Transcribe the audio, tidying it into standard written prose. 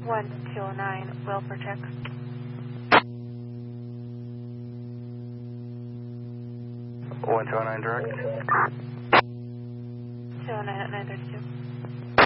1209, will protect. 1209 direct. 209 at 932.